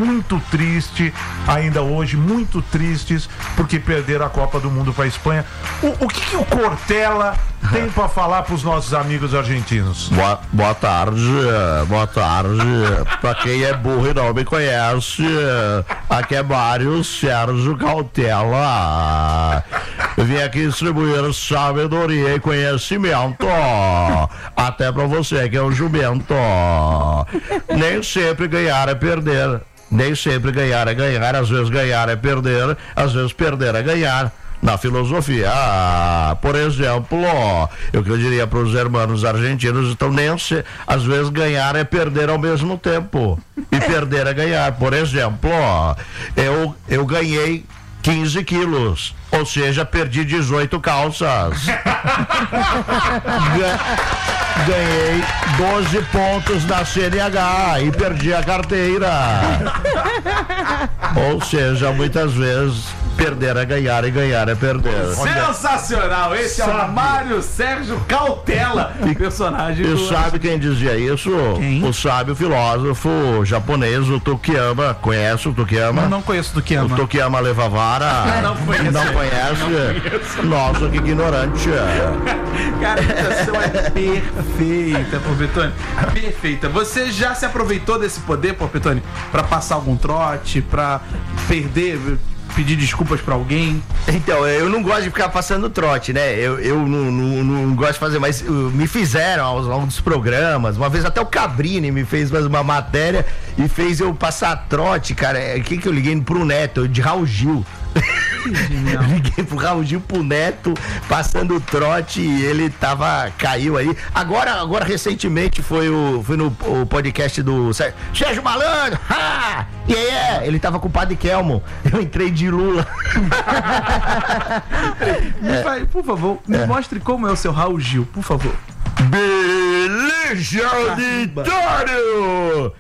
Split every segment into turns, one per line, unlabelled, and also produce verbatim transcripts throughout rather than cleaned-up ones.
muito triste, ainda hoje, muito tristes, porque perderam a Copa do Mundo para a Espanha. O, o que, que o Cortella tem para falar para os nossos amigos argentinos?
Boa, boa tarde, boa tarde. Para quem é burro e não me conhece, aqui é Mário Sérgio Cautela. Eu vim aqui distribuir sabedoria e conhecimento, até para você que é um jumento. Nem sempre ganhar é perder, nem sempre ganhar é ganhar, às vezes ganhar é perder, às vezes perder é ganhar. Na filosofia, ah, por exemplo, eu que eu diria para os irmãos argentinos, então nem se, às vezes ganhar é perder ao mesmo tempo, e perder é ganhar. Por exemplo, eu, eu ganhei quinze quilos, ou seja, perdi dezoito calças. Ganhei doze pontos na C N H e perdi a carteira. Ou seja, muitas vezes perder é ganhar e ganhar é perder.
Sensacional! Esse sabe. É o Mário Sérgio Cautela,
e,
personagem.
E do... sabe quem dizia isso?
Quem?
O sábio filósofo japonês, o Tokiyama. Conhece o Tokiyama?
Não, não conheço o Tokiyama.
O Tokiyama leva vara.
Não conhece.
Não conhece? Nossa, que ignorante.
Cara, a imitação é perfeita, Porpetone. Perfeita. Você já se aproveitou desse poder, Porpetone, pra passar algum trote, pra perder... pedir desculpas pra alguém?
Então, eu não gosto de ficar passando trote, né? Eu, eu não, não, não gosto de fazer, mas uh, me fizeram ao longo dos programas. Uma vez até o Cabrini me fez uma matéria e fez eu passar trote, cara. O que que eu liguei pro Neto? De Raul Gil. Liguei pro Raul Gil, pro Neto, passando trote, e ele tava, caiu aí. Agora, agora recentemente foi o, foi no o podcast do Sérgio Malandro, ha! E aí é, ele tava com o Padre Kelmo, eu entrei de Lula.
Me vai, por favor, me é. mostre como é o seu Raul Gil, por favor.
Beleza, auditório!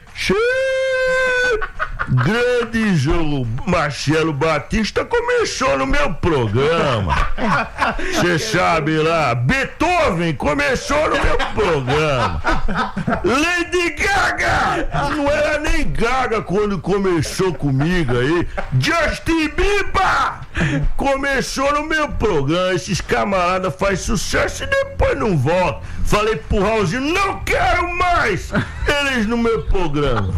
Grande jogo, Marcelo Batista começou no meu programa. Você sabe lá, Beethoven começou no meu programa. Lady Gaga, não era nem Gaga quando começou comigo aí. Justin Bieber começou no meu programa. Esses camaradas fazem sucesso e depois não voltam. Falei pro Raulzinho, não quero mais eles no meu programa.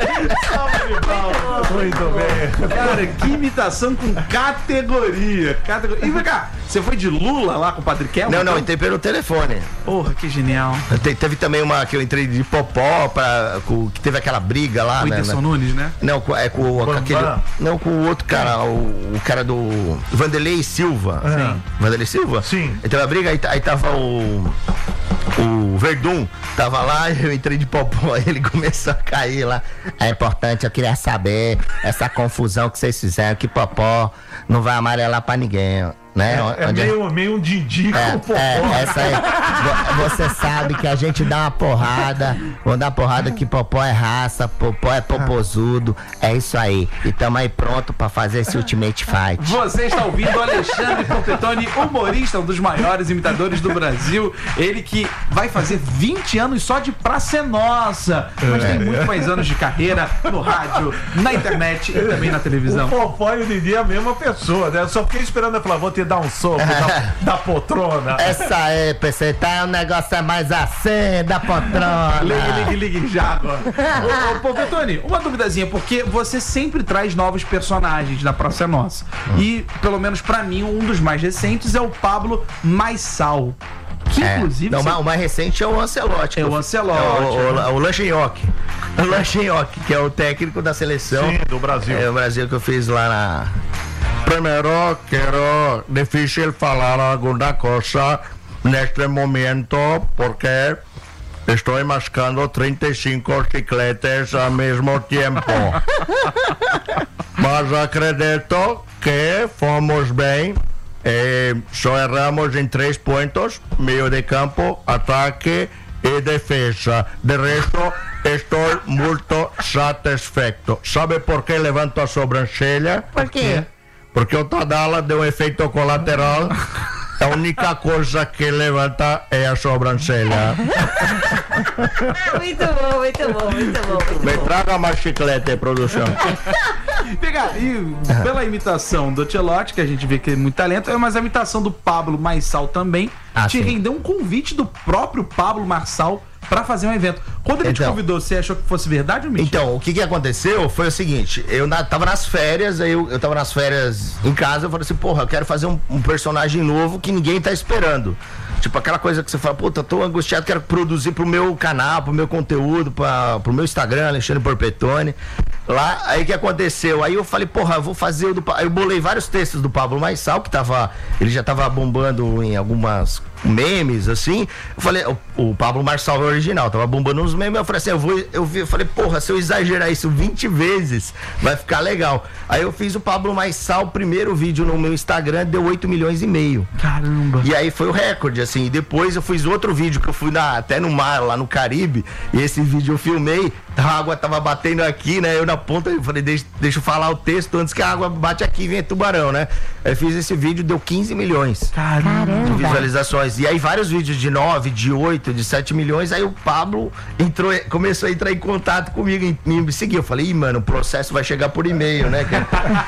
Muito bem. Cara, que imitação com categoria. categoria. E vem cá, você foi de Lula lá com o Padre Kelmo?
Não, não, entrei pelo telefone.
Porra, que genial.
Te, teve também uma que eu entrei de Popó, pra, com, que teve aquela briga lá.
O Whindersson
né,
Nunes, né?
Não, com, é com, com aquele. Não, com o outro cara, o, o cara do Vanderlei Silva.
Sim.
Vanderlei Silva?
Sim.
Então a briga, aí, aí tava o. O Verdun tava lá, eu entrei de Popó, ele começou a cair lá. É importante, eu queria saber essa confusão que vocês fizeram, que Popó não vai amarelar pra ninguém, né?
É, é meio, meio um Didi
é,
com Popó.
É, essa aí. Você sabe que a gente dá uma porrada, vamos dar uma porrada que Popó é raça, Popó é popozudo, é isso aí. E tamo aí pronto pra fazer esse Ultimate Fight.
Você está ouvindo o Alexandre Porpetone, humorista, um dos maiores imitadores do Brasil. Ele que vai fazer vinte anos só de Praça é Nossa, mas tem muito mais anos de carreira no rádio, na internet e também na televisão.
O Popó e o Didi é a mesma pessoa, né? Eu só fiquei esperando ela falar, vou te dar um soco da, da poltrona.
Essa aí, P C, tá, o negócio é mais assim, da poltrona.
Ligue, ligue, ligue já agora. Ô, ô, Porpetone, uma duvidazinha, porque você sempre traz novos personagens da Praça é Nossa. Hum. E, pelo menos pra mim, um dos mais recentes é o Pablo Maissal. Que,
é.
inclusive...
Não,
você...
o mais recente é o Ancelotti.
É o Ancelotti. É
o, o, o, o Lanchenhoque. O Lanchenhoque, que é o técnico da seleção.
Sim, do Brasil.
É o Brasil que eu fiz lá na...
Primeiro, quero difícil falar alguma coisa neste momento, porque estou mascando trinta e cinco chicletes ao mesmo tempo. Mas acredito que fomos bem. Eh, só erramos em três pontos: meio de campo, ataque e defesa. De resto, estou muito satisfeito. Sabe por que levanto a sobrancelha?
Por quê?
Porque o Tadala deu um efeito colateral A única coisa que levanta é a sobrancelha.
Muito bom, muito bom, muito bom.
Me traga mais chiclete, produção.
Pegar, e pela imitação do Tchelote, que a gente vê que tem muito talento, mas a imitação do Pablo Marçal também
Ah,
te
sim.
rendeu um convite do próprio Pablo Marçal pra fazer um evento. Quando ele te
Então.
convidou, você achou que fosse verdade ou mentira?
Então, o que que aconteceu foi o seguinte, eu na, tava nas férias, aí eu, eu tava nas férias em casa, eu falei assim, porra, eu quero fazer um, um personagem novo que ninguém tá esperando. Tipo, aquela coisa que você fala, puta, tô angustiado, quero produzir pro meu canal, pro meu conteúdo, pra, pro meu Instagram, Alexandre Porpetone. Lá, aí o que aconteceu? Aí eu falei, porra, eu vou fazer o do... Pa- Aí eu bolei vários textos do Pablo Marçal, que tava... Ele já tava bombando em algumas memes, assim. Eu falei, o, o Pablo Marçal é o original, tava bombando uns memes. Eu falei assim, eu vou... Eu, vi, eu falei, porra, se eu exagerar isso vinte vezes, vai ficar legal. Aí eu fiz o Pablo Marçal, o primeiro vídeo no meu Instagram, deu oito milhões e meio.
Caramba.
E aí foi o recorde, assim. E depois eu fiz outro vídeo que eu fui na, até no mar, lá no Caribe. E esse vídeo eu filmei. A água tava batendo aqui, né? Eu na ponta, eu falei, deixa, deixa eu falar o texto antes que a água bate aqui e vem tubarão, né? Eu fiz esse vídeo, deu quinze milhões de visualizações. E aí vários vídeos de nove, de oito, de sete milhões. Aí o Pablo entrou, começou a entrar em contato comigo e me seguiu. Eu falei, ih, mano, o processo vai chegar por e-mail, né? cara?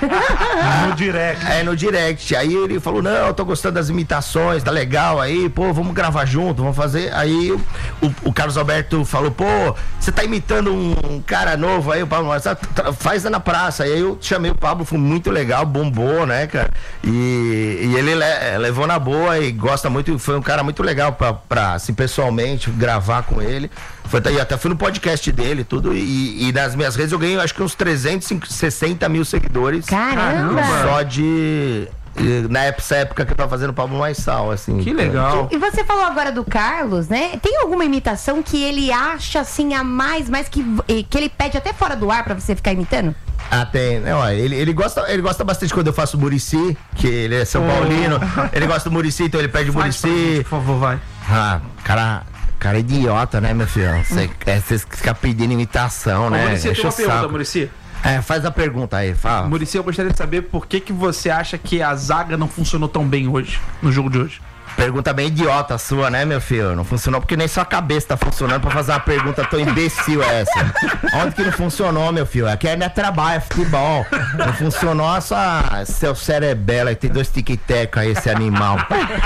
No direct.
É, no direct. Aí ele falou, não, eu tô gostando das imitações, tá legal aí, pô, vamos gravar junto, vamos fazer. Aí o, o Carlos Alberto falou, pô, você tá imitando um cara novo aí, o Pablo Marçal, faz na praça. Aí eu chamei o Pablo, foi muito legal, bombou, né, cara? E, e ele le, levou na boa e gosta muito, foi um cara muito legal pra, pra assim, pessoalmente, gravar com ele. Foi, e até fui no podcast dele, tudo, e, e nas minhas redes eu ganhei acho que uns trezentos e sessenta mil seguidores.
Caramba!
Só de... Na essa época que eu tava fazendo o Pablo Marçal, assim.
Que legal.
E você falou agora do Carlos, né? Tem alguma imitação que ele acha assim a mais, mais que, que ele pede até fora do ar pra você ficar imitando?
Ah, tem. Não, ele, ele, gosta, ele gosta bastante quando eu faço o Muricy, que ele é São Paulino. Ele gosta do Muricy, então ele pede o
Faz pra gente,
Muricy.
por favor, vai.
Ah, cara, cara idiota, né, meu filho? Você é, você fica pedindo imitação, né?
Muricy, tem
Enche
uma
o
pergunta,
saco.
Muricy.
É, faz a pergunta aí, fala.
Muricy, eu gostaria de saber por que, que você acha que a zaga não funcionou tão bem hoje, no jogo de hoje.
Pergunta bem idiota sua, né, meu filho? Não funcionou porque nem sua cabeça tá funcionando pra fazer uma pergunta tão imbecil essa. Onde que não funcionou, meu filho? Aqui é trabalho, é futebol. Não funcionou só seu cerebelo aí, tem dois tic-tac aí, esse animal.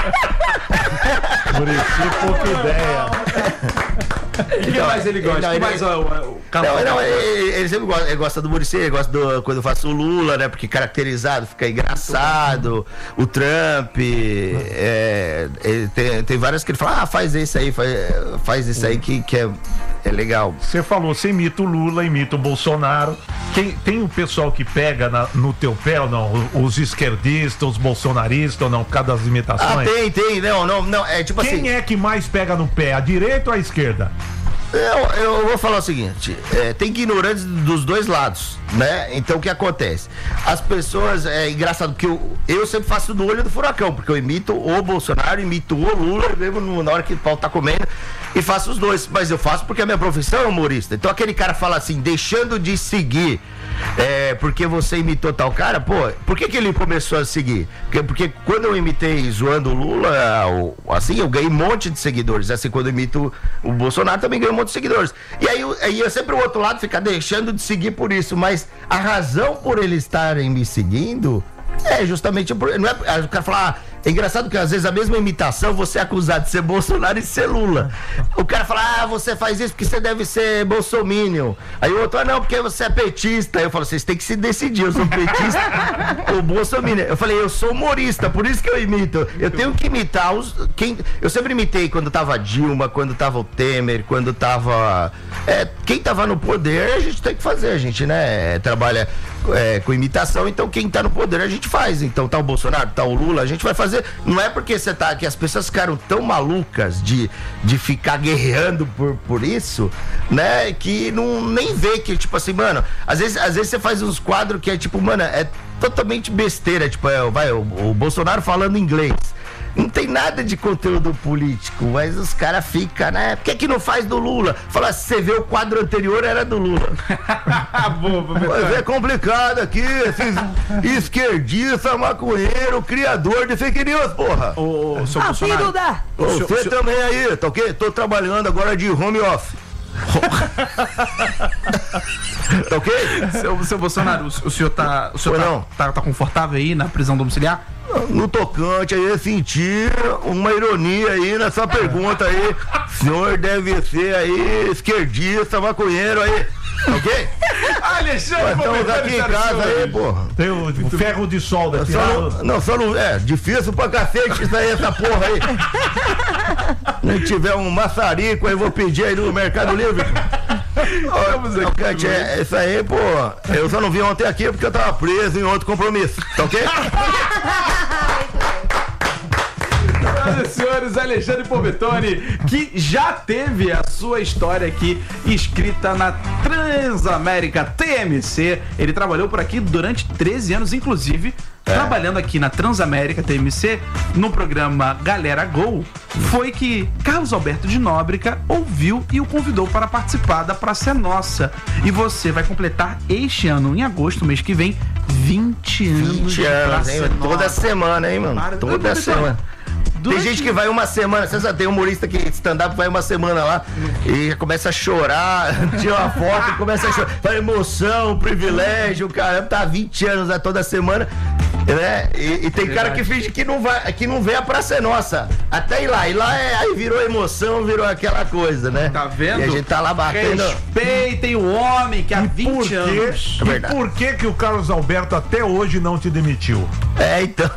Muricy, pouca ideia.
O que mais ele gosta?
Não,
O que
ele-
mais ó, o, o
Não,
canal?
não, ele, ele sempre gosta, ele gosta do Muricy, ele gosta do, quando eu faço o Lula, né? Porque caracterizado, fica engraçado. O Trump, é, ele tem, tem várias que ele fala, ah, faz isso aí, faz, faz isso aí que, que é, é legal.
Você falou, você imita o Lula, imita o Bolsonaro. Quem, tem o pessoal que pega na- no teu pé ou não? Os esquerdistas, os bolsonaristas ou não, por causa das
Ah,
imitações?
tem, tem, não, não, não, é tipo
Quem
assim.
é que mais pega no pé, a direita ou a esquerda?
Eu, eu vou falar o seguinte, é, tem ignorantes dos dois lados, né? Então o que acontece? As pessoas, é engraçado, porque eu, eu sempre faço do olho do furacão, porque eu imito o Bolsonaro, imito o Lula, mesmo no- na hora que o pau tá comendo, e faço os dois, mas eu faço porque a minha profissão é humorista. Então aquele cara fala assim, deixando de seguir, é, porque você imitou tal cara, pô, por que que ele começou a seguir? Porque, porque quando eu imitei zoando o Lula, o- assim, eu ganhei um monte de seguidores, assim, quando eu imito o Bolsonaro também ganhei um monte de seguidores. E aí, eu- aí eu sempre o outro lado fica deixando de seguir por isso, mas a razão por eles estarem me seguindo é justamente por, não é, aí o cara fala, ah, é engraçado que às vezes a mesma imitação você é acusado de ser Bolsonaro e ser Lula. O cara fala, ah, você faz isso porque você deve ser bolsominion. Aí o outro, ah, não, porque você é petista. Aí eu falo, vocês têm que se decidir, eu sou petista ou bolsominion. Eu falei, eu sou humorista, por isso que eu imito. Eu tenho que imitar os. Quem, eu sempre imitei quando tava Dilma, quando tava o Temer, quando tava. É, quem tava no poder, a gente tem que fazer, a gente, né? Trabalha é, com imitação, então quem tá no poder a gente faz. Então tá o Bolsonaro, tá o Lula, a gente vai fazer. Não é porque você tá aqui, as pessoas ficaram tão malucas de, de ficar guerreando por, por isso, né? Que não nem vê que, tipo assim, mano, às vezes, às vezes você faz uns quadros que é tipo, mano, é totalmente besteira, tipo, é, vai, o, o Bolsonaro falando inglês. não tem nada de conteúdo político, mas os caras ficam, né? Por que que não faz do Lula? Fala, se você vê o quadro anterior, era do Lula.
Boa,
Mas é complicado aqui, esses esquerdistas, maconheiro, criador de fake news, porra.
Ô, seu Bolsonaro.
Ô, Você também aí, tá ok? Tô trabalhando agora de home office. Tá ok?
Seu, seu Bolsonaro, o, o senhor, tá, o senhor
Foi
tá,
não.
tá, tá confortável aí na prisão domiciliar?
No tocante aí, eu senti uma ironia aí nessa pergunta aí. O senhor deve ser aí esquerdista, maconheiro aí. Ok?
Alexandre,
Estamos aqui em casa aí, porra.
Tem o, o ferro de solda.
Só não, não, só não. É, difícil pra cacete isso aí, essa porra aí. Se tiver um maçarico aí, vou pedir aí no Mercado Livre. Ó, Alcante, é, isso aí, pô. Eu só não vim ontem aqui porque eu tava preso em outro compromisso. Tá ok?
Senhoras e senhores, Alexandre Povetone, que já teve a sua história aqui escrita na Transamérica T M C. Ele trabalhou por aqui durante treze anos, inclusive, é. trabalhando aqui na Transamérica T M C, no programa Galera Gol, foi que Carlos Alberto de Nóbrega ouviu e o convidou para participar da Praça é Nossa. E você vai completar este ano, em agosto, mês que vem, vinte anos
vinte
de
anos,
Praça
hein?
é Nossa.
Toda semana, hein, mano?
Para,
Toda
eu-
semana.
Durante-
Tem gente que vai uma semana, você sabe, tem humorista que stand-up vai uma semana lá e começa a chorar, tira uma foto e começa a chorar. Fala emoção, privilégio, caramba, tá há vinte anos né, toda semana, né? E, e tem cara que finge que não vai, que não vê a Praça é Nossa. Até ir lá, e lá é, aí virou emoção, virou aquela coisa, né?
Tá vendo?
E a gente tá lá batendo.
Respeitem o homem que há
Por
vinte
quê?
anos.
É
E
verdade.
por que que o Carlos Alberto até hoje não te demitiu?
É, então.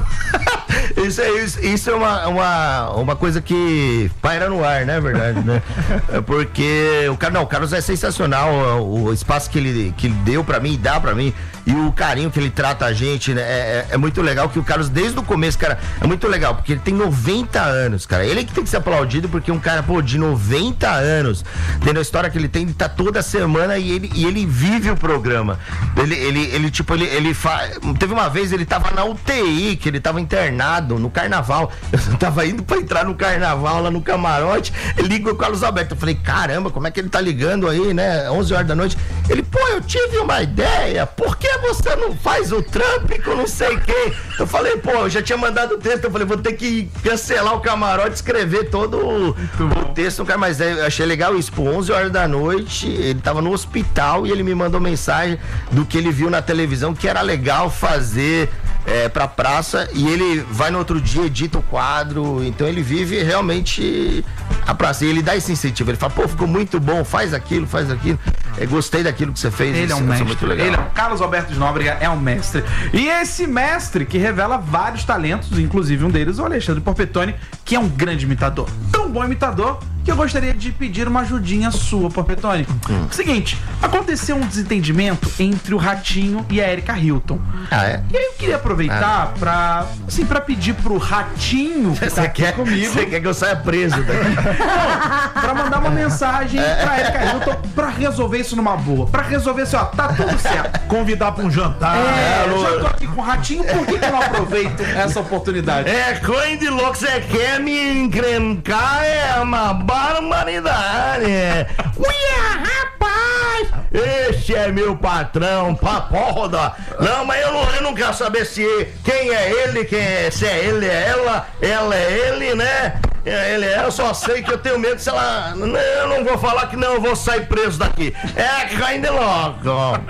Isso é, isso, isso é uma, uma, uma coisa que paira no ar, né? Verdade, né? É porque o cara, não, o Carlos é sensacional, o, o espaço que ele, que ele deu pra mim, dá pra mim, e o carinho que ele trata a gente, né? É, é muito legal que o Carlos, desde o começo, cara, é muito legal, porque ele tem noventa anos, cara. Ele que tem que ser aplaudido, porque um cara, pô, de noventa anos, tendo a história que ele tem, ele tá toda semana e ele, e ele vive o programa. Ele, ele, ele tipo, ele, ele faz. Teve uma vez, ele tava na U T I, que ele tava internado no carnaval. Eu tava indo pra entrar no carnaval lá no camarote. Liga o Carlos Alberto. Eu falei, caramba, como é que ele tá ligando aí, né? onze horas da noite. Ele, pô, eu tive uma ideia. Por que você não faz o Trump com não sei quem? Eu falei, pô, eu já tinha mandado o texto. Eu falei, vou ter que cancelar o camarote, escrever todo o, o texto. Cara, mas eu achei legal isso. Pô, onze horas da noite, ele tava no hospital e ele me mandou mensagem do que ele viu na televisão, que era legal fazer é, pra praça, e ele vai no outro dia, edita o quadro, então ele vive realmente a praça, e ele dá esse incentivo, ele fala, pô, ficou muito bom, faz aquilo, faz aquilo, é, gostei daquilo que você fez.
Ele é um
isso, isso
mestre.
muito legal.
Ele é, Carlos Alberto de Nóbrega é um mestre. E esse mestre que revela vários talentos, inclusive um deles, o Alexandre Porpetone, que é um grande imitador. Tão bom imitador que eu gostaria de pedir uma ajudinha sua, Porpetone.
Hum.
Seguinte, aconteceu um desentendimento entre o Ratinho e a Erika Hilton.
Ah, é?
E aí eu queria aproveitar pra, assim, pra pedir pro Ratinho que tá
Você
aqui
quer,
comigo,
você quer que eu saia preso daqui?
pra mandar uma mensagem pra Erika Hilton pra resolver isso numa boa. Pra resolver assim, ó, tá tudo certo.
Convidar pra um jantar.
É, eu já tô aqui com o Ratinho, por que que eu não aproveito essa oportunidade?
É, coisa de louco, você quer me encrencar, é uma barbaridade. Uia, rapaz! Este é meu patrão, papoda. Não, mas eu não, eu não quero saber se quem é ele, quem é, se é ele, é ela, ela é ele, né? É, ele é, eu só sei que eu tenho medo se ela. Não, eu não vou falar que não, eu vou sair preso daqui. É, caindo logo.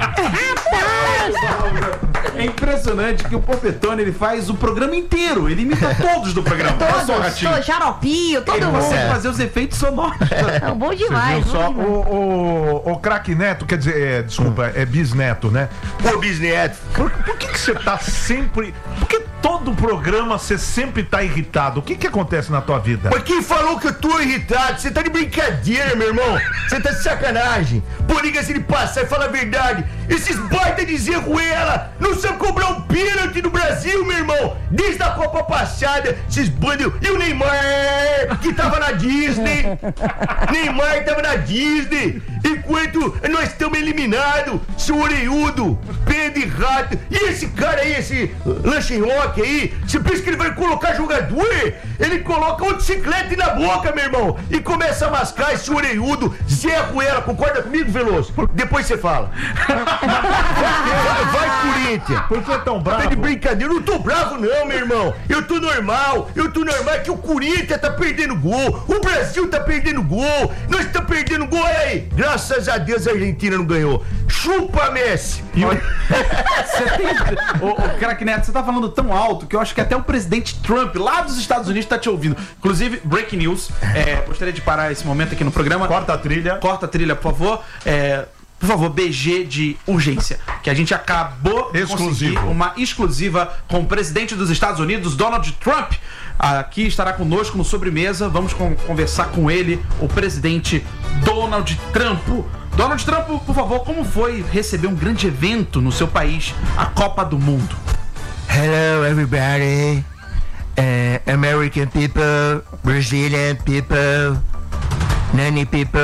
É impressionante que o Porpetone, ele faz o programa inteiro, ele imita todos do programa, não só o
Todos,
Ratinho.
to- xaropinho, todo
Ele
mundo.
consegue fazer os efeitos sonoros.
É bom
Você
demais.
viu
bom
só?
demais.
O, o, o craque Neto, quer dizer, é, desculpa, é bisneto, né?
Pô, bisneto.
Por, por que que você tá sempre... Por que todo programa você sempre tá irritado? O que que acontece na tua vida?
Mas quem falou que eu tô irritado? Você tá de brincadeira, meu irmão. Você tá de sacanagem. Pô, liga-se de passar e fala a verdade. Esses baita de Zé Ruela não sabem cobrar um pênalti no Brasil, meu irmão. Desde a Copa passada, esses bandos. E o Neymar, que tava na Disney. Neymar tava na Disney. Enquanto nós estamos eliminados, seu orelhudo, pé de errado. E esse cara aí, esse lanche rock aí, você pensa que ele vai colocar jogador? Ele coloca uma bicicleta na boca, meu irmão, e começa a mascar esse orelhudo, Zé Ruela. Concorda comigo, Veloso? Depois você fala. Vai, vai, Corinthians.
Por que tão bravo?
Tá de brincadeira, eu não tô bravo não, meu irmão. Eu tô normal, eu tô normal, é que o Corinthians tá perdendo gol, o Brasil tá perdendo gol, nós tá perdendo gol, olha aí. Graças a Deus a Argentina não ganhou. Chupa, Messi.
E o... Você tem... Ô, ô, craque Neto, você tá falando tão alto que eu acho que até o presidente Trump, lá dos Estados Unidos, tá te ouvindo. Inclusive, breaking news, é, gostaria de parar esse momento aqui no programa.
Corta a trilha.
Corta a trilha, por favor. É... Por favor, B G de urgência, que a gente acabou de conseguir uma exclusiva com o presidente dos Estados Unidos, Donald Trump. Aqui estará conosco no Sobremesa. Vamos com, conversar com ele, o presidente Donald Trump. Donald Trump, por favor, como foi receber um grande evento no seu país, a Copa do Mundo?
Hello, everybody. Uh, American people, Brazilian people, nanny people,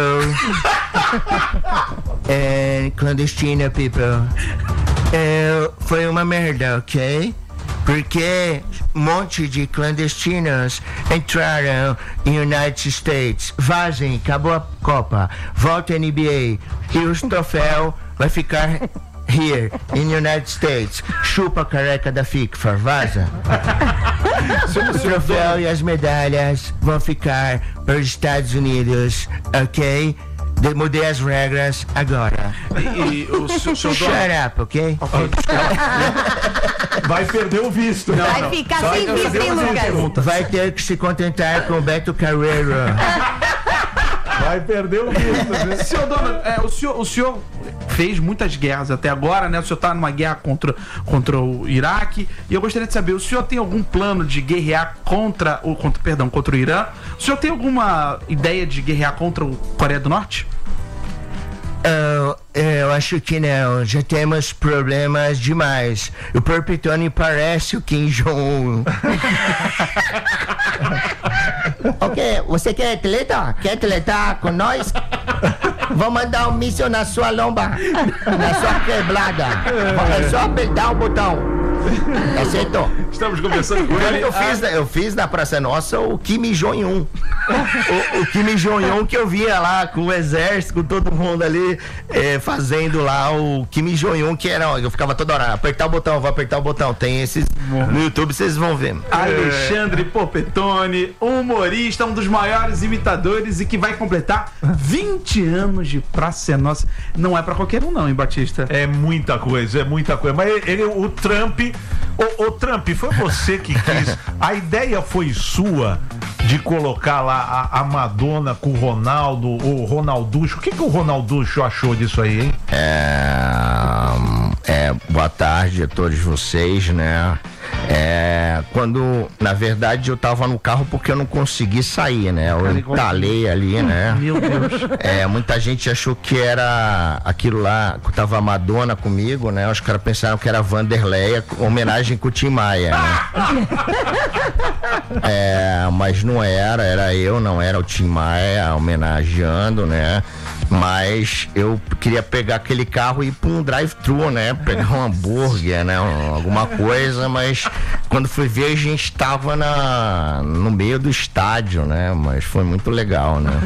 and clandestino people. Uh, foi uma merda, ok? Porque um monte de clandestinos entraram em United States. Vazem, acabou a Copa. Volta a N B A. E os troféus vai ficar here, in United States. Chupa a careca da FIFA, vaza. O troféu e as medalhas vão ficar para os Estados Unidos, ok? De, mudei as regras agora.
E, e o seu, seu
Shut up, ok?
okay.
Vai perder o visto.
Não,
Vai
não.
ficar
Só
sem
eu
visto, hein,
fazer uma
Lucas?
pergunta.
Vai ter que se contentar com o Beto Carreiro.
Vai perder o visto. Né?
Senhor Donald, é, o, senhor, o senhor fez muitas guerras até agora, né? O senhor tá numa guerra contra, contra o Iraque. E eu gostaria de saber, o senhor tem algum plano de guerrear contra o contra, perdão, contra o Irã? O senhor tem alguma ideia de guerrear contra o Coreia do Norte?
Uh, eu acho que não, já temos problemas demais. O Perpetone parece o Kim Jong-un. Ok, você quer atleta? Quer atletar com nós? Vou mandar um míssil na sua lomba, na sua quebrada. É só apertar o botão. Tá certo?
Estamos conversando com ele.
Eu fiz, eu fiz na Praça Nossa o Kim Jong-un. O, o Kim Jong-un que eu via lá com o exército, com todo mundo ali é, fazendo lá o Kim Jong-un, que era, eu ficava toda hora, apertar o botão, vou apertar o botão. Tem esses no YouTube, vocês vão ver.
Alexandre Porpetone, humorista, um dos maiores imitadores e que vai completar vinte anos de Praça Nossa. Não é pra qualquer um não, hein, Batista?
É muita coisa, é muita coisa. Mas ele, o Trump, o, o Trump, foi você que quis. A ideia foi sua de colocar lá a, a Madonna com o Ronaldo, o Ronalducho. O que, que o Ronalducho achou disso aí, hein?
É, é, boa tarde a todos vocês, né? É, quando, na verdade, eu tava no carro porque eu não consegui sair, né? Eu entalei ali, né?
Meu Deus.
É, muita gente achou que era aquilo lá, que tava a Madonna comigo, né? Os caras pensaram que era Vanderleia, homenagem com o Tim Maia, né? É, mas não era, era eu, não era o Tim Maia homenageando, né? Mas eu queria pegar aquele carro e ir pra um drive-thru, né? Pegar um hambúrguer, né? Alguma coisa, mas quando fui ver a gente tava na, no meio do estádio, né? Mas foi muito legal, né?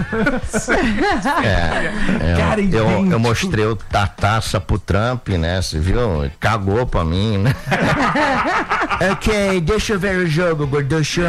É, eu, eu, eu mostrei o, a taça pro Trump, né? Você viu? Cagou pra mim, né? Ok, deixa eu ver o jogo, gorducho.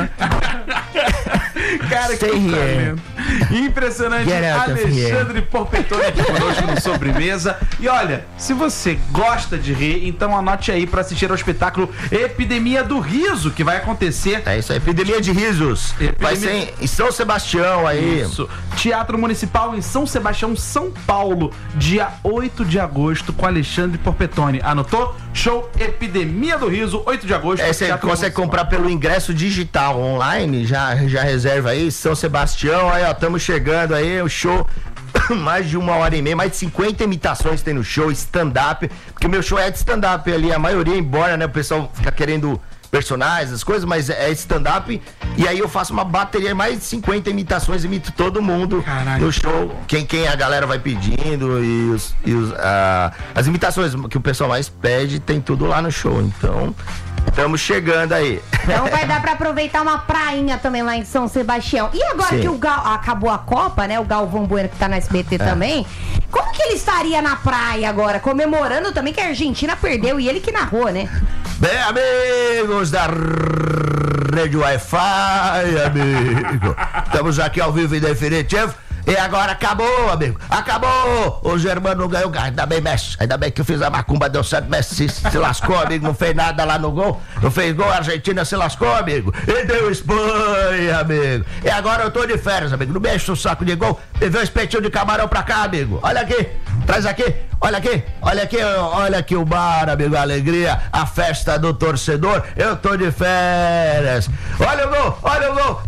Cara,
Stay
que
here.
Impressionante.
Get out of
Alexandre Porpetone aqui conosco no Sobremesa. E olha, se você gosta de rir, então anote aí para assistir ao espetáculo Epidemia do Riso, que vai acontecer.
É isso aí, Epidemia de Risos.
Epidemia...
Vai ser em São Sebastião aí.
Isso. Teatro Municipal em São Sebastião, São Paulo, dia oito de agosto, com Alexandre Porpetone. Anotou? Show Epidemia do Riso, oito de agosto.
É, você consegue Municipal. Comprar pelo ingresso digital online, já, já reserva aí, São Sebastião, aí ó, estamos chegando aí, o show, mais de uma hora e meia, mais de cinquenta imitações tem no show, stand-up, porque o meu show é de stand-up ali, a maioria embora, né, o pessoal fica querendo personagens, as coisas, mas é stand-up. E aí eu faço uma bateria, mais de cinquenta imitações, imito todo mundo.
Caralho.
No show. Quem, quem a galera vai pedindo e, os, e os, ah, as imitações que o pessoal mais pede, tem tudo lá no show. Então, estamos chegando aí.
Então vai dar pra aproveitar uma prainha também lá em São Sebastião. E agora
Sim.
que o Gal, acabou a Copa, né? O Galvão Bueno que tá no S B T também. Como que ele estaria na praia agora? Comemorando também que a Argentina perdeu e ele que narrou, né?
Bem, amigos da Rede Wi-Fi, amigo. Estamos aqui ao vivo e definitivo. E agora acabou, amigo. Acabou! O Germano não ganhou. Ainda bem, Messi. Ainda bem que eu fiz a macumba, deu certo. Messi se, se lascou, amigo. Não fez nada lá no gol. Não fez gol, a Argentina se lascou, amigo. E deu Espanha, amigo. E agora eu tô de férias, amigo. Não mexe o saco de gol. Me vê um espetinho de camarão pra cá, amigo. Olha aqui. Traz aqui. Olha aqui. Olha aqui. Olha aqui o bar, amigo. A alegria. A festa do torcedor. Eu tô de férias. Olha o gol. Olha o gol.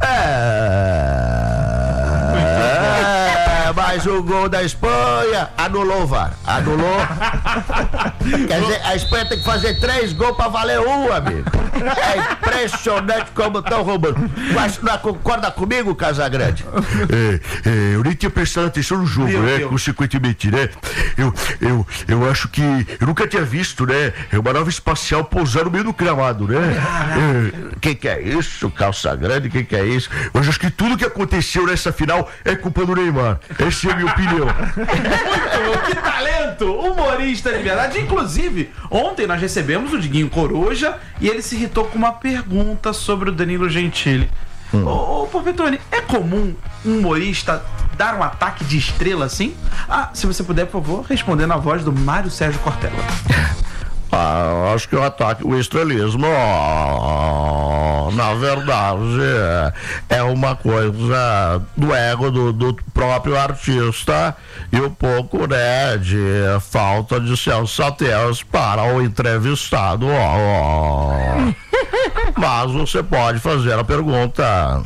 É... É, mais um gol da Espanha. Anulou o V A R. Anulou. Quer dizer, a Espanha tem que fazer três gols pra valer um, amigo. É impressionante como estão roubando. Mas não concorda comigo, Casagrande?
É, é, eu nem tinha prestado atenção no jogo,
Meu
né?
Deus.
Consequentemente, né? Eu, eu, eu acho que. Eu nunca tinha visto, né? É uma nave espacial pousar no meio do gramado, né? É,
Que que é isso, calça grande? Que que é isso?
mas acho que tudo que aconteceu nessa final é culpa do Neymar. Essa é a minha opinião.
Muito bom, que talento! Humorista de verdade. Inclusive, ontem nós recebemos o Diguinho Coruja e ele se irritou com uma pergunta sobre o Danilo Gentili.
Hum.
Ô, ô Porpetone, é comum um humorista dar um ataque de estrela assim? Ah, se você puder, por favor, responder na voz do Mário Sérgio Cortella.
Ah, acho que o ataque, o estrelismo, ó, na verdade, é, é uma coisa do ego do, do próprio artista e um pouco, né, de falta de sensatez para o entrevistado. Ó. Mas você pode fazer a pergunta.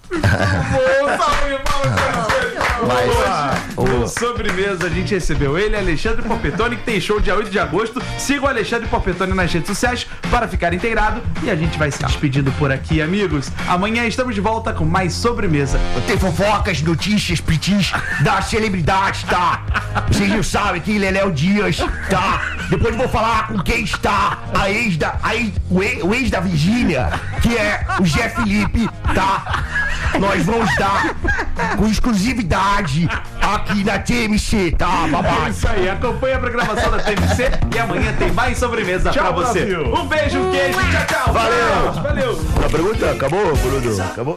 Mas no Sobremesa a gente recebeu ele, Alexandre Porpetone, que tem show dia oito de agosto. Siga o Alexandre Porpetone nas redes sociais para ficar inteirado. E a gente vai se despedindo por aqui, amigos. Amanhã estamos de volta com mais Sobremesa.
Tem fofocas, notícias, pitis das celebridades, tá? Vocês não sabem quem é Léo Dias, tá? Depois eu vou falar com quem está a ex da, a ex, o, ex, o ex da Virgínia, que é o Zé Felipe, tá? Nós vamos dar com exclusividade aqui na T M C, tá,
É
babá?
isso aí, acompanhe a programação da T M C e amanhã tem mais Sobremesa
Tchau,
pra você.
Brasil.
Um beijo, um queijo, tchau, tchau.
Valeu.
Valeu.
A pergunta acabou, Bruno? Acabou?